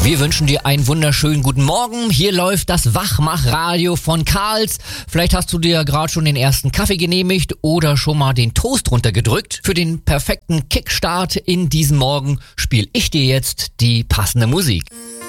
Wir wünschen dir einen wunderschönen guten Morgen. Hier läuft das Wachmachradio von Karls. Vielleicht hast du dir gerade schon den ersten Kaffee genehmigt oder schon mal den Toast runtergedrückt. Für den perfekten Kickstart in diesen Morgen spiele ich dir jetzt die passende Musik.